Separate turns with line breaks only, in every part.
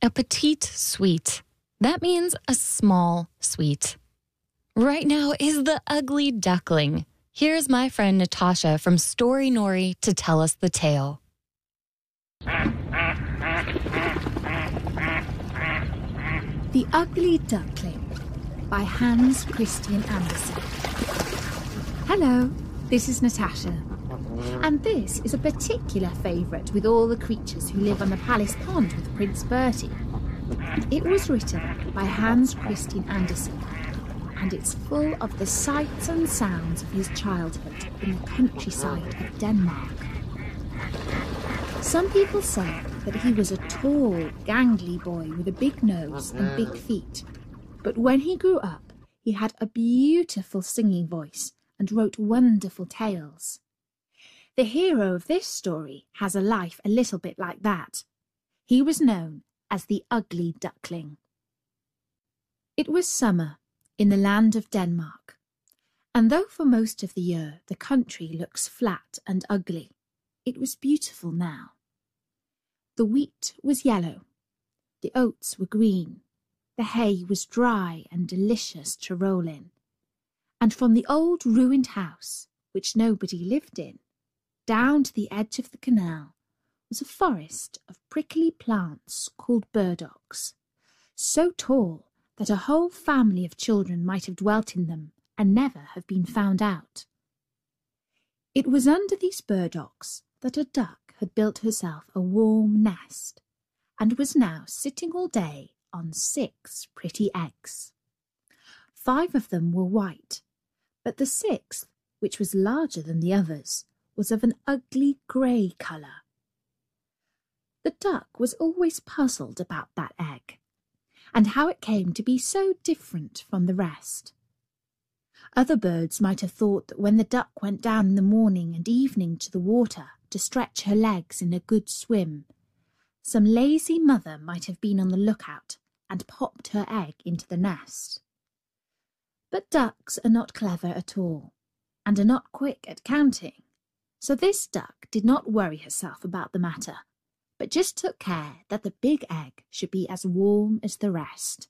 A petite sweet. That means a small sweet. Right now is the ugly duckling. Here's my friend Natasha from Story Nori to tell us the tale.
The Ugly Duckling by Hans Christian Andersen. Hello, this is Natasha. And this is a particular favourite with all the creatures who live on the Palace Pond with Prince Bertie. It was written by Hans Christian Andersen, and it's full of the sights and sounds of his childhood in the countryside of Denmark. Some people say that he was a tall, gangly boy with a big nose and big feet. But when he grew up, he had a beautiful singing voice and wrote wonderful tales. The hero of this story has a life a little bit like that. He was known as the Ugly Duckling. It was summer in the land of Denmark, and though for most of the year the country looks flat and ugly, it was beautiful now. The wheat was yellow, the oats were green, the hay was dry and delicious to roll in, and from the old ruined house, which nobody lived in, down to the edge of the canal was a forest of prickly plants called burdocks, so tall that a whole family of children might have dwelt in them and never have been found out. It was under these burdocks that a duck had built herself a warm nest, and was now sitting all day on 6 pretty eggs. 5 of them were white, but the 6th, which was larger than the others, was of an ugly grey colour. The duck was always puzzled about that egg, and how it came to be so different from the rest. Other birds might have thought that when the duck went down in the morning and evening to the water to stretch her legs in a good swim, some lazy mother might have been on the lookout and popped her egg into the nest. But ducks are not clever at all, and are not quick at counting, so this duck did not worry herself about the matter, but just took care that the big egg should be as warm as the rest.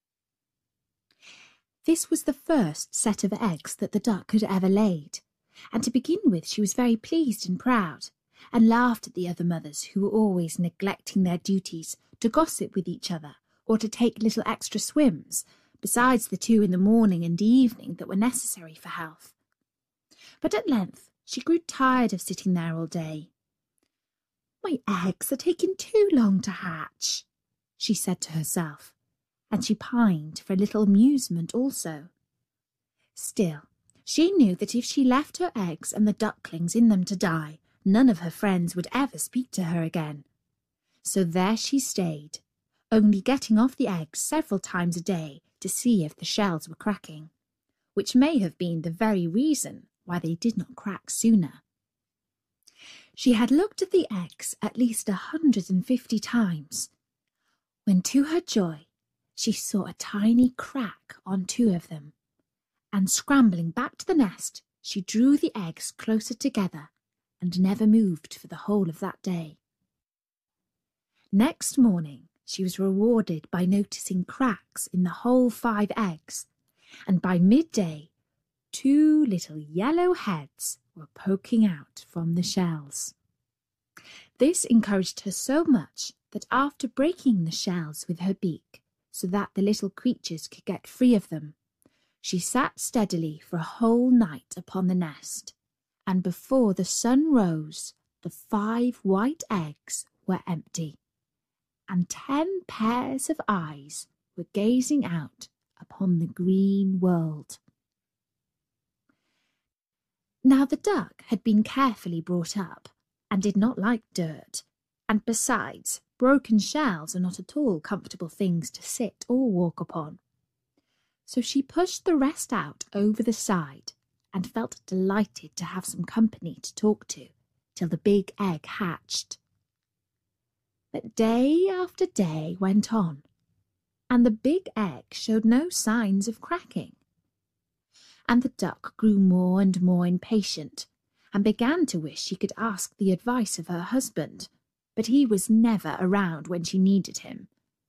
This was the first set of eggs that the duck had ever laid, and to begin with she was very pleased and proud, and laughed at the other mothers who were always neglecting their duties to gossip with each other or to take little extra swims, besides the 2 in the morning and evening that were necessary for health. But at length she grew tired of sitting there all day. "My eggs are taking too long to hatch," she said to herself, and she pined for a little amusement also. Still, she knew that if she left her eggs and the ducklings in them to die, none of her friends would ever speak to her again. So there she stayed, only getting off the eggs several times a day to see if the shells were cracking, which may have been the very reason why they did not crack sooner. She had looked at the eggs at least 150 times, when to her joy she saw a tiny crack on 2 of them, and scrambling back to the nest, she drew the eggs closer together and never moved for the whole of that day. Next morning she was rewarded by noticing cracks in the whole 5 eggs, and by midday 2 little yellow heads were poking out from the shells. This encouraged her so much that after breaking the shells with her beak, so that the little creatures could get free of them, she sat steadily for a whole night upon the nest, and before the sun rose, the 5 white eggs were empty, and 10 pairs of eyes were gazing out upon the green world. Now the duck had been carefully brought up, and did not like dirt, and besides, broken shells are not at all comfortable things to sit or walk upon. So she pushed the rest out over the side, and felt delighted to have some company to talk to, till the big egg hatched. But day after day went on, and the big egg showed no signs of cracking. And the duck grew more and more impatient, and began to wish she could ask the advice of her husband, but he was never around when she needed him,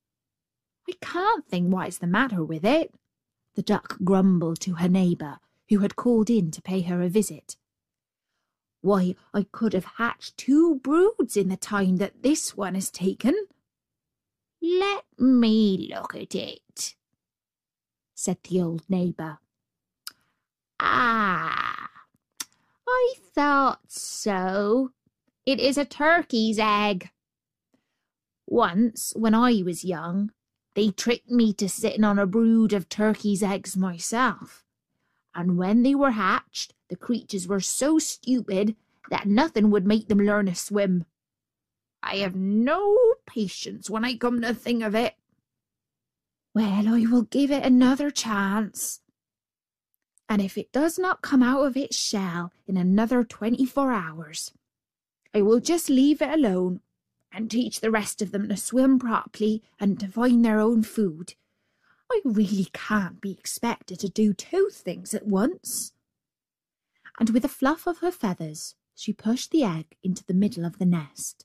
I can't think what is the matter with it," the duck grumbled to her neighbour, who had called in to pay her a visit. "Why, I could have hatched 2 broods in the time that this one has taken." "Let me look at it," said the old neighbour. "Ah, I thought so. It is a turkey's egg. Once, when I was young, they tricked me to sitting on a brood of turkey's eggs myself, and when they were hatched, the creatures were so stupid that nothing would make them learn to swim. I have no patience when I come to think of it." "Well, I will give it another chance, and if it does not come out of its shell in another 24 hours, I will just leave it alone and teach the rest of them to swim properly and to find their own food. I really can't be expected to do 2 things at once." And with a fluff of her feathers, she pushed the egg into the middle of the nest.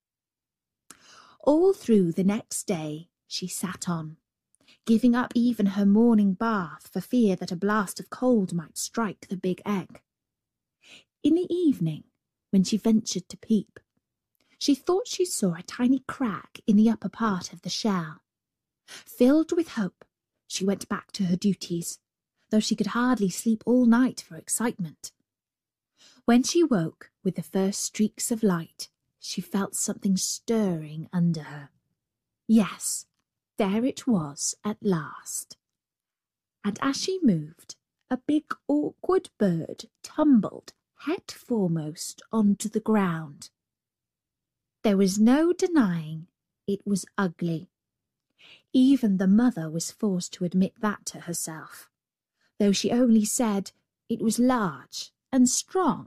All through the next day she sat on, giving up even her morning bath for fear that a blast of cold might strike the big egg. In the evening, when she ventured to peep, she thought she saw a tiny crack in the upper part of the shell. Filled with hope, she went back to her duties, though she could hardly sleep all night for excitement. When she woke with the first streaks of light, she felt something stirring under her. Yes, there it was at last. And as she moved, a big awkward bird tumbled head foremost onto the ground. There was no denying it was ugly. Even the mother was forced to admit that to herself, though she only said it was large and strong.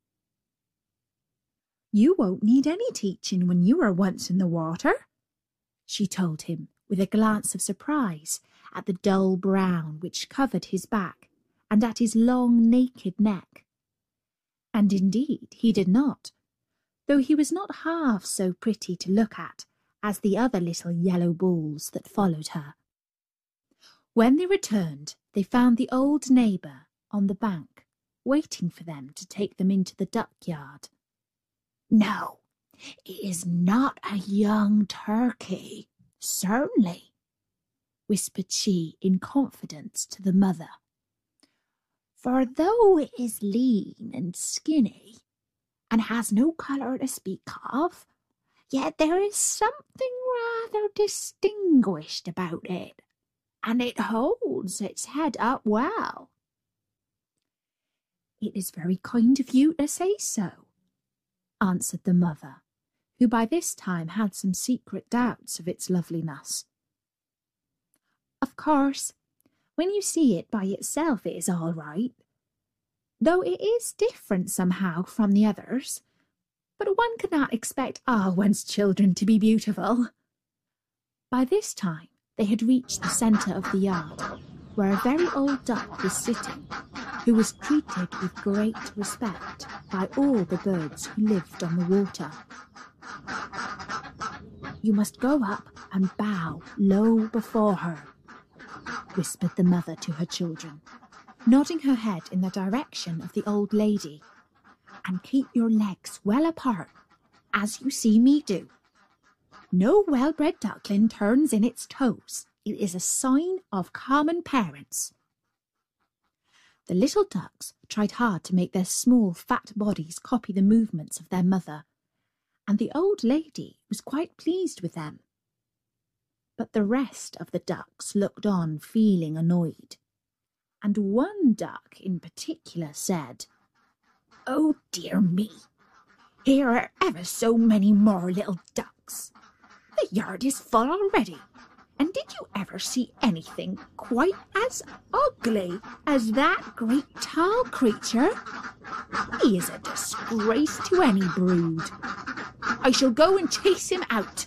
"You won't need any teaching when you are once in the water," she told him, with a glance of surprise at the dull brown which covered his back and at his long naked neck. And indeed he did not, though he was not half so pretty to look at as the other little yellow balls that followed her. When they returned, they found the old neighbour on the bank, waiting for them to take them into the duck yard. "No, it is not a young turkey, certainly," whispered she in confidence to the mother. "For though it is lean and skinny, and has no colour to speak of, yet there is something rather distinguished about it, and it holds its head up well." "It is very kind of you to say so," answered the mother, who by this time had some secret doubts of its loveliness. "Of course, when you see it by itself it is all right, though it is different somehow from the others. But one cannot expect all one's children to be beautiful." By this time they had reached the centre of the yard, where a very old duck was sitting, who was treated with great respect by all the birds who lived on the water. "You must go up and bow low before her," whispered the mother to her children, nodding her head in the direction of the old lady, "and keep your legs well apart, as you see me do. No well-bred duckling turns in its toes. It is a sign of common parents." The little ducks tried hard to make their small, fat bodies copy the movements of their mother, and the old lady was quite pleased with them. But the rest of the ducks looked on, feeling annoyed, and one duck in particular said, "Oh dear me, here are ever so many more little ducks. The yard is full already, and did you ever see anything quite as ugly as that great tall creature? He is a disgrace to any brood. I shall go and chase him out."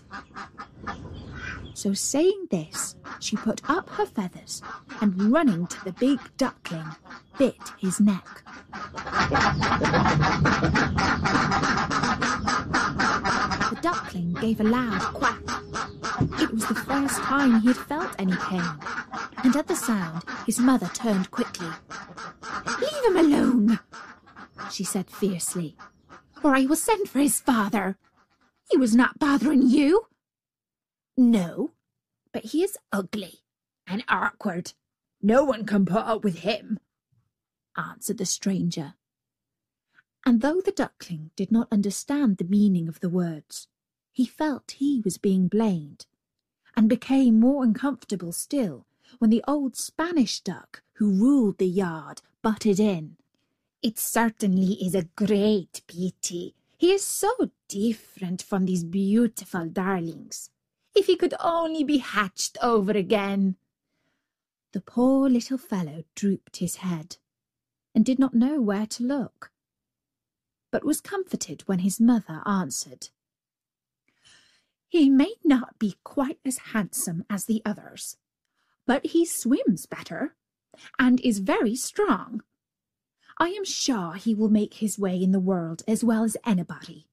So saying this, she put up her feathers and, running to the big duckling, bit his neck. The duckling gave a loud quack. It was the first time he had felt any pain, and at the sound his mother turned quickly. "Leave him alone," she said fiercely, "or I will send for his father. He was not bothering you." "No, but he is ugly and awkward. No one can put up with him," answered the stranger. And though the duckling did not understand the meaning of the words, he felt he was being blamed, and became more uncomfortable still when the old Spanish duck who ruled the yard butted in. "It certainly is a great pity. He is so different from these beautiful darlings. If he could only be hatched over again." The poor little fellow drooped his head, and did not know where to look, but was comforted when his mother answered, "He may not be quite as handsome as the others, but he swims better, and is very strong. I am sure he will make his way in the world as well as anybody."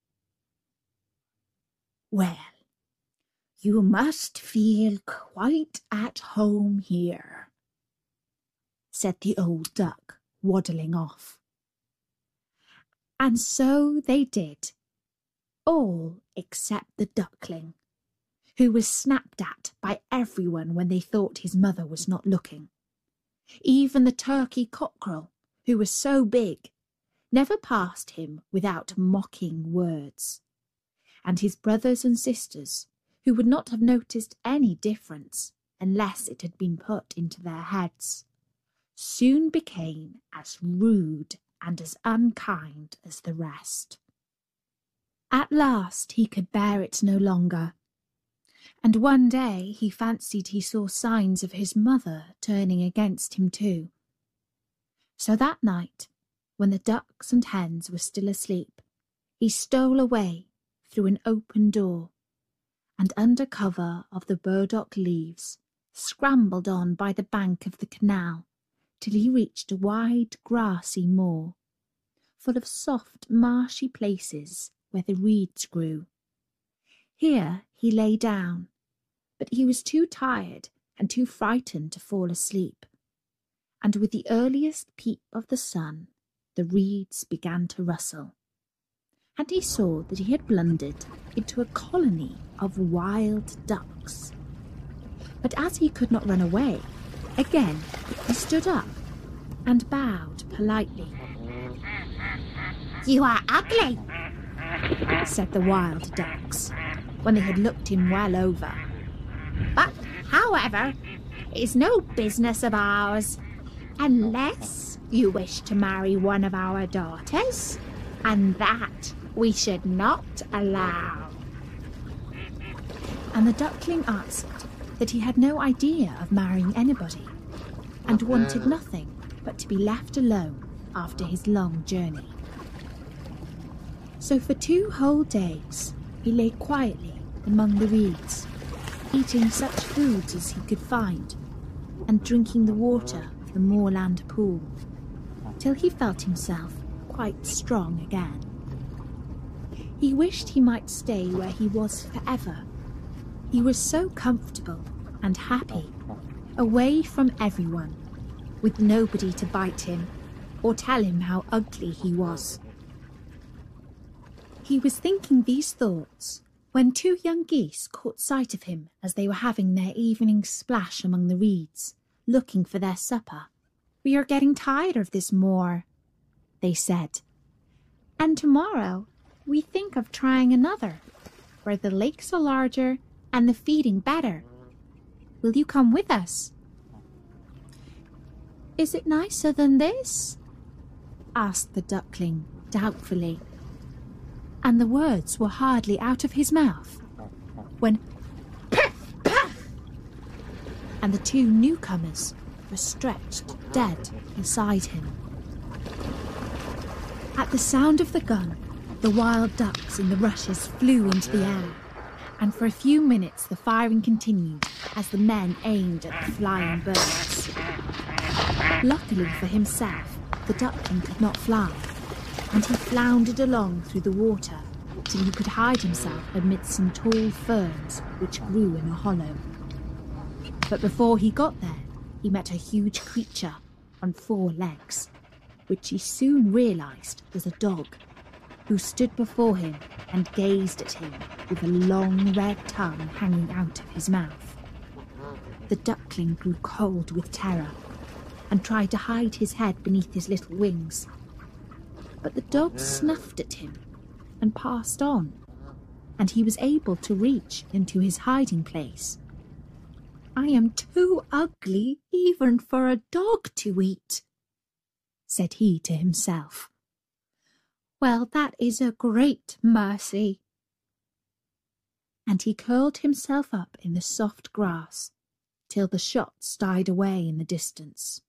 "Well, you must feel quite at home here," said the old duck, waddling off. And so they did, all except the duckling, who was snapped at by everyone when they thought his mother was not looking. Even the turkey cockerel, who was so big, never passed him without mocking words. And his brothers and sisters, who would not have noticed any difference unless it had been put into their heads, soon became as rude and as unkind as the rest. At last he could bear it no longer, and one day he fancied he saw signs of his mother turning against him too. So that night, when the ducks and hens were still asleep, he stole away through an open door, and under cover of the burdock leaves scrambled on by the bank of the canal till he reached a wide grassy moor, full of soft marshy places where the reeds grew. Here he lay down, but he was too tired and too frightened to fall asleep, and with the earliest peep of the sun the reeds began to rustle, and he saw that he had blundered into a colony of wild ducks. But as he could not run away, again he stood up and bowed politely. "You are ugly," said the wild ducks, when they had looked him well over. "But, however, it is no business of ours, unless you wish to marry one of our daughters, and that we should not allow." And the duckling answered that he had no idea of marrying anybody, and wanted nothing but to be left alone after his long journey. So for 2 whole days he lay quietly among the reeds, eating such foods as he could find, and drinking the water of the moorland pool, till he felt himself quite strong again. He wished he might stay where he was forever. He was so comfortable and happy, away from everyone, with nobody to bite him or tell him how ugly he was. He was thinking these thoughts when 2 young geese caught sight of him as they were having their evening splash among the reeds, looking for their supper. "We are getting tired of this moor," they said, "and tomorrow we think of trying another, where the lakes are larger and the feeding better. Will you come with us?" "Is it nicer than this?" asked the duckling doubtfully. And the words were hardly out of his mouth when "Puff, puff!" and the 2 newcomers were stretched dead beside him. At the sound of the gun, the wild ducks in the rushes flew into the air, and for a few minutes the firing continued as the men aimed at the flying birds. Luckily for himself, the duckling could not fly, and he floundered along through the water till he could hide himself amidst some tall ferns which grew in a hollow. But before he got there, he met a huge creature on 4 legs, which he soon realised was a dog, who stood before him and gazed at him with a long red tongue hanging out of his mouth. The duckling grew cold with terror and tried to hide his head beneath his little wings. But the dog snuffed at him and passed on, and he was able to reach into his hiding place. "I am too ugly even for a dog to eat," said he to himself. "Well, that is a great mercy." And he curled himself up in the soft grass till the shots died away in the distance.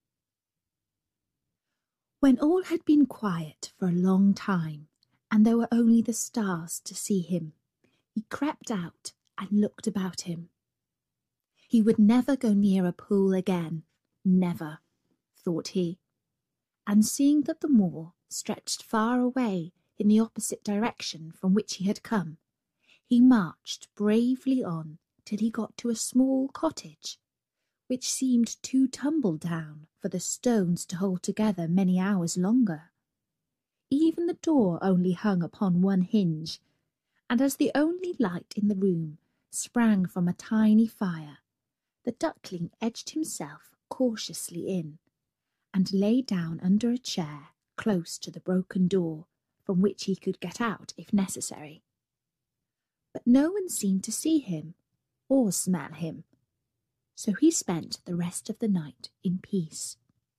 When all had been quiet for a long time, and there were only the stars to see him, he crept out and looked about him. He would never go near a pool again, never, thought he, and seeing that the moor stretched far away in the opposite direction from which he had come, he marched bravely on till he got to a small cottage, which seemed too tumble down for the stones to hold together many hours longer. Even the door only hung upon one hinge, and as the only light in the room sprang from a tiny fire, the duckling edged himself cautiously in, and lay down under a chair close to the broken door, from which he could get out if necessary. But no one seemed to see him or smell him, so he spent the rest of the night in peace.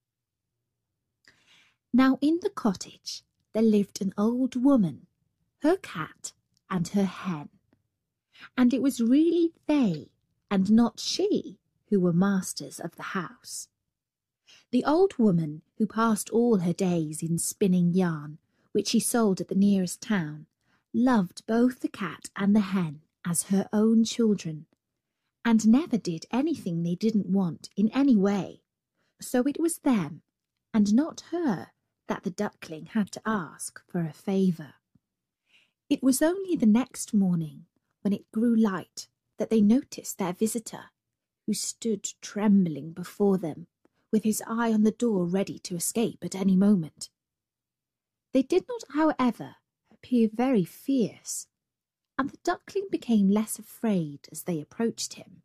Now in the cottage there lived an old woman, her cat, and her hen, and it was really they, and not she, who were masters of the house. The old woman, who passed all her days in spinning yarn, which she sold at the nearest town, loved both the cat and the hen as her own children, and never did anything they didn't want in any way, so it was them, and not her, that the duckling had to ask for a favour. It was only the next morning, when it grew light, that they noticed their visitor, who stood trembling before them, with his eye on the door ready to escape at any moment. They did not, however, appear very fierce, and the duckling became less afraid as they approached him.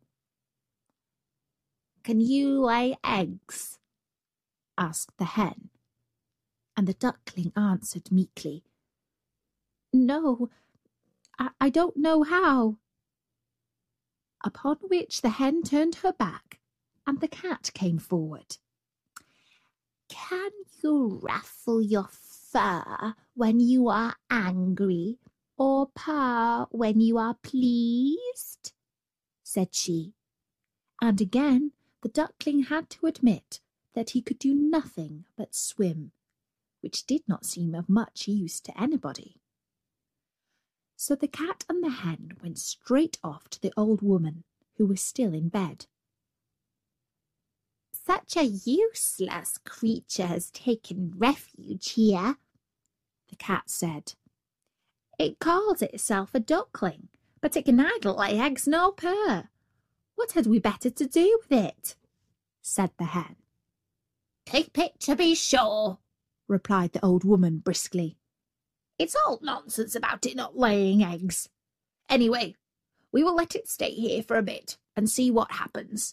"Can you lay eggs?" asked the hen, and the duckling answered meekly, "No, I don't know how." Upon which the hen turned her back, and the cat came forward. "Can you ruffle your fur when you are angry, or purr when you are pleased?" said she, and again the duckling had to admit that he could do nothing but swim, which did not seem of much use to anybody. So the cat and the hen went straight off to the old woman, who was still in bed. "Such a useless creature has taken refuge here," the cat said. "It calls itself a duckling, but it can neither lay eggs nor purr. What had we better to do with it?" said the hen. "Keep it, to be sure," replied the old woman briskly. "It's all nonsense about it not laying eggs. Anyway, we will let it stay here for a bit and see what happens."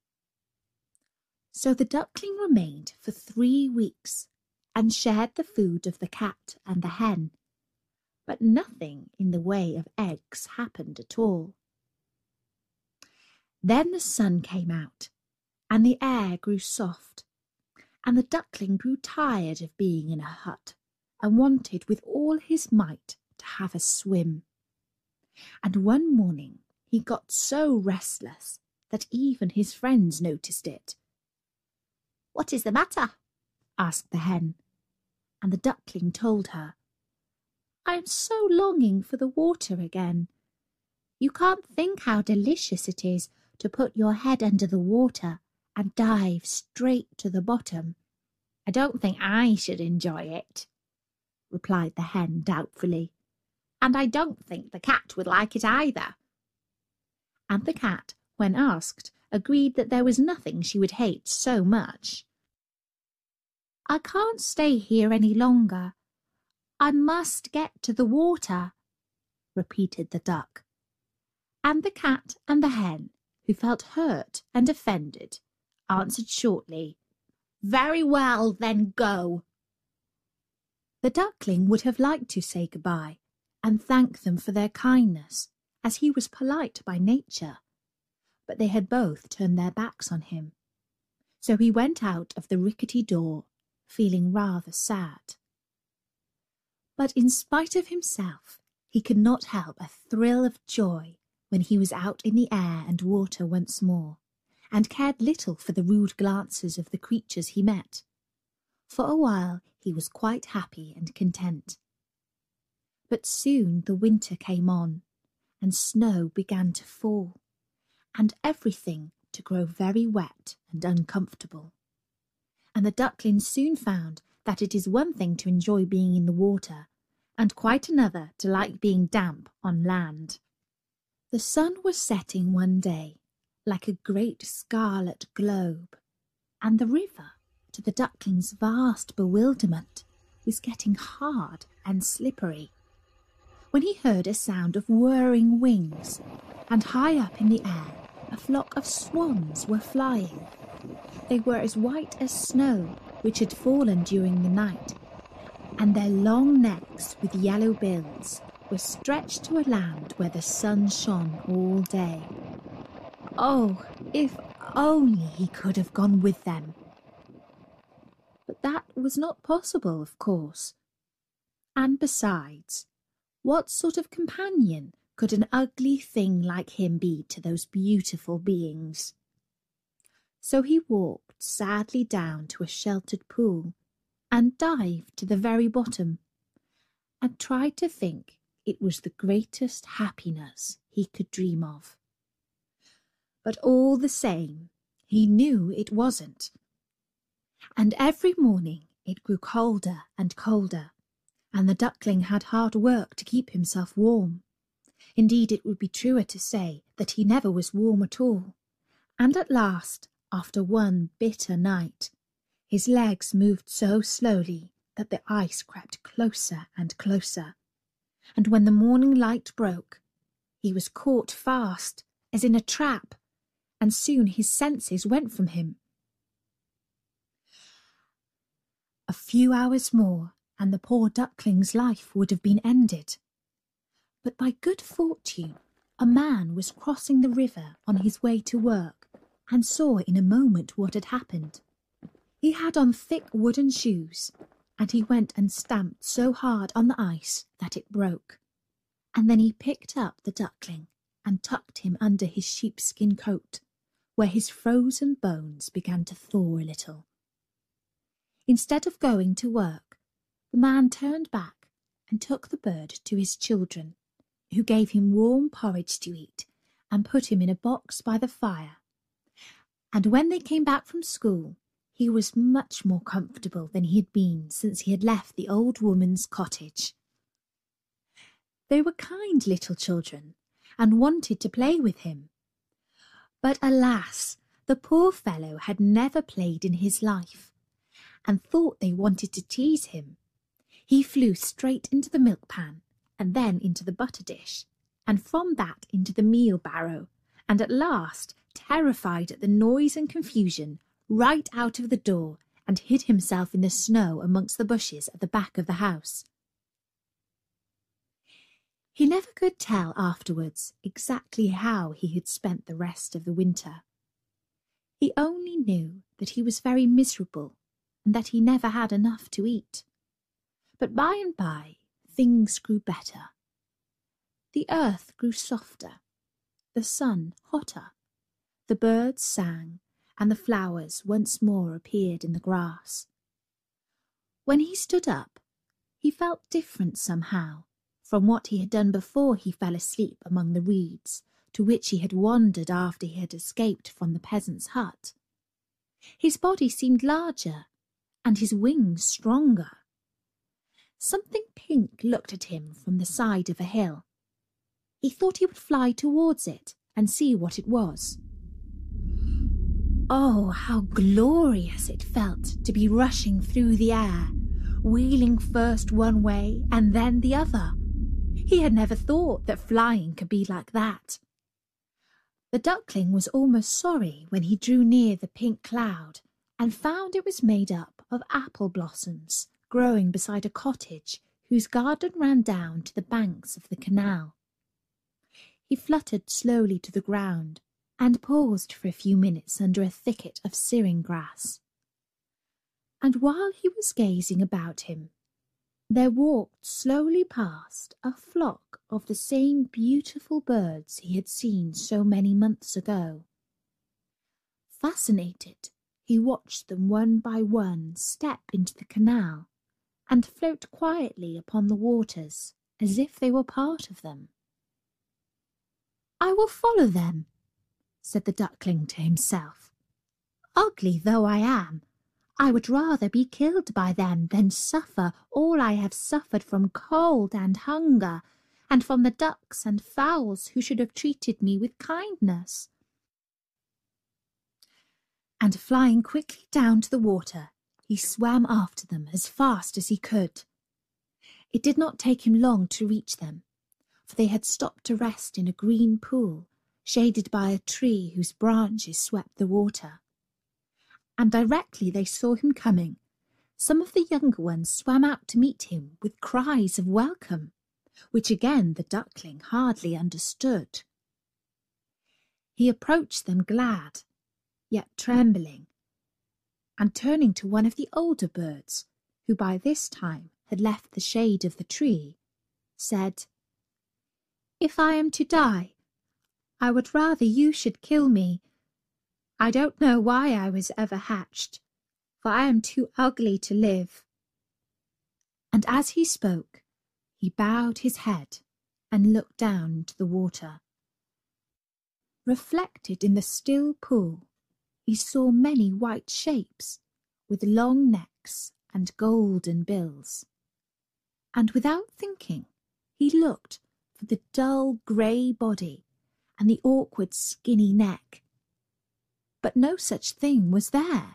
So the duckling remained for 3 weeks and shared the food of the cat and the hen, but nothing in the way of eggs happened at all. Then the sun came out, and the air grew soft, and the duckling grew tired of being in a hut, and wanted with all his might to have a swim. And one morning he got so restless that even his friends noticed it. "What is the matter?" asked the hen, and the duckling told her. "I am so longing for the water again. You can't think how delicious it is to put your head under the water and dive straight to the bottom." "I don't think I should enjoy it," replied the hen doubtfully. and I don't think the cat would like it either." And the cat, when asked, agreed that there was nothing she would hate so much. "I can't stay here any longer. I must get to the water," repeated the duck. And the cat and the hen, who felt hurt and offended, answered shortly, "Very well, then go." The duckling would have liked to say goodbye and thank them for their kindness, as he was polite by nature, but they had both turned their backs on him. So he went out of the rickety door, feeling rather sad. But in spite of himself, he could not help a thrill of joy when he was out in the air and water once more, and cared little for the rude glances of the creatures he met. For a while he was quite happy and content. But soon the winter came on, and snow began to fall, and everything to grow very wet and uncomfortable. And the duckling soon found that it is one thing to enjoy being in the water, and quite another to like being damp on land. The sun was setting one day, like a great scarlet globe, and the river, to the duckling's vast bewilderment, was getting hard and slippery, when he heard a sound of whirring wings, and high up in the air a flock of swans were flying. They were as white as snow, which had fallen during the night, and their long necks with yellow bills were stretched to a land where the sun shone all day. Oh, if only he could have gone with them! But that was not possible, of course. And besides, what sort of companion could an ugly thing like him be to those beautiful beings? So he walked sadly down to a sheltered pool, and dived to the very bottom, and tried to think it was the greatest happiness he could dream of. But all the same, he knew it wasn't. And every morning it grew colder and colder, and the duckling had hard work to keep himself warm. Indeed, it would be truer to say that he never was warm at all. And at last, after one bitter night, his legs moved so slowly that the ice crept closer and closer, and when the morning light broke, he was caught fast, as in a trap, and soon his senses went from him. A few hours more, and the poor duckling's life would have been ended. But by good fortune, a man was crossing the river on his way to work, and saw in a moment what had happened. He had on thick wooden shoes, and he went and stamped so hard on the ice that it broke. And then he picked up the duckling and tucked him under his sheepskin coat, where his frozen bones began to thaw a little. Instead of going to work, the man turned back and took the bird to his children, who gave him warm porridge to eat and put him in a box by the fire. And when they came back from school, he was much more comfortable than he had been since he had left the old woman's cottage. They were kind little children, and wanted to play with him. But alas, the poor fellow had never played in his life, and thought they wanted to tease him. He flew straight into the milk pan, and then into the butter dish, and from that into the meal barrow, and at last, terrified at the noise and confusion, right out of the door, and hid himself in the snow amongst the bushes at the back of the house. He never could tell afterwards exactly how he had spent the rest of the winter. He only knew that he was very miserable, and that he never had enough to eat. But by and by things grew better. The earth grew softer, the sun hotter, the birds sang, and the flowers once more appeared in the grass. When he stood up, he felt different somehow from what he had done before he fell asleep among the reeds, to which he had wandered after he had escaped from the peasant's hut. His body seemed larger, and his wings stronger. something pink looked at him from the side of a hill. He thought he would fly towards it and see what it was. Oh, how glorious it felt to be rushing through the air, wheeling first one way and then the other. He had never thought that flying could be like that. The duckling was almost sorry when he drew near the pink cloud and found it was made up of apple blossoms growing beside a cottage whose garden ran down to the banks of the canal. He fluttered slowly to the ground and paused for a few minutes under a thicket of syring grass. And while he was gazing about him, there walked slowly past a flock of the same beautiful birds he had seen so many months ago. Fascinated, he watched them one by one step into the canal and float quietly upon the waters as if they were part of them. "I will follow them," said the duckling to himself. "Ugly though I am, I would rather be killed by them than suffer all I have suffered from cold and hunger, and from the ducks and fowls who should have treated me with kindness." And flying quickly down to the water, he swam after them as fast as he could. It did not take him long to reach them, for they had stopped to rest in a green pool, shaded by a tree whose branches swept the water. And directly they saw him coming, some of the younger ones swam out to meet him with cries of welcome, which again the duckling hardly understood. He approached them glad, yet trembling, and turning to one of the older birds, who by this time had left the shade of the tree, said, "If I am to die, I would rather you should kill me. I don't know why I was ever hatched, for I am too ugly to live." And as he spoke, he bowed his head and looked down into the water. Reflected in the still pool, he saw many white shapes with long necks and golden bills. And without thinking, he looked for the dull grey body and the awkward skinny neck. But no such thing was there.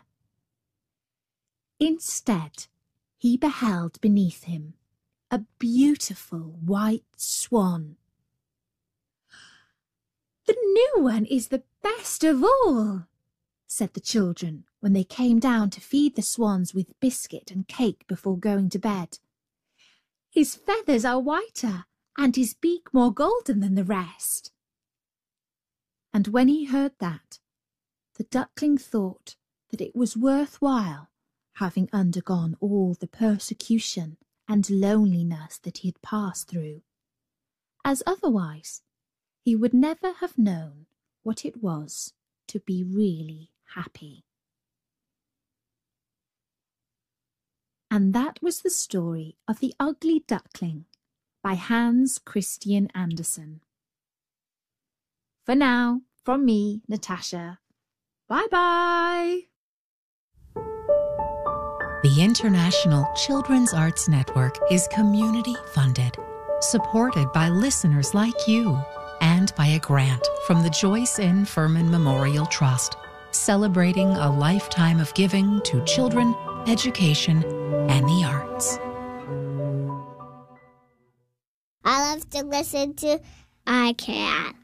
Instead, he beheld beneath him a beautiful white swan. "The new one is the best of all," said the children when they came down to feed the swans with biscuit and cake before going to bed. "His feathers are whiter and his beak more golden than the rest." And when he heard that, the duckling thought that it was worth while having undergone all the persecution and loneliness that he had passed through, as otherwise he would never have known what it was to be really happy. And that was the story of The Ugly Duckling by Hans Christian Andersen. For now, from me, Natasha, bye-bye!
The International Children's Arts Network is community-funded, supported by listeners like you, and by a grant from the Joyce N. Furman Memorial Trust, celebrating a lifetime of giving to children, education, and the arts.
I love to listen to iCat.